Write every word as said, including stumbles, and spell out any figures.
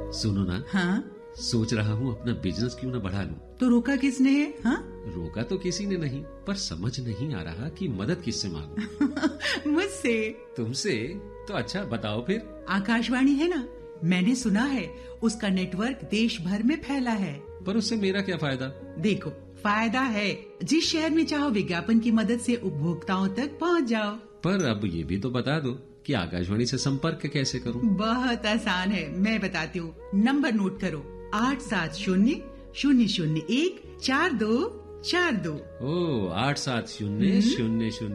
सुनो ना। हाँ? सोच रहा हूँ अपना बिजनेस क्यों ना बढ़ा लूं। तो रोका किसने है? हाँ? रोका तो किसी ने नहीं, पर समझ नहीं आ रहा कि मदद किससे मांगूं। मुझसे। तुमसे? तो अच्छा बताओ फिर। आकाशवाणी है ना, मैंने सुना है उसका नेटवर्क देश भर में फैला है। पर उससे मेरा क्या फायदा? देखो, फायदा है। जिस शहर में चाहो विज्ञापन की मदद से उपभोक्ताओं तक पहुंच जाओ। पर अब ये भी तो बता दो कि आकाशवाणी से संपर्क कैसे करूं? बहुत आसान है, मैं बताती हूँ। नंबर नोट करो, आठ सात शून्य शून्य शून्य एक चार दो चार दो। ओ, आठ सात शून्य शून्य शून्य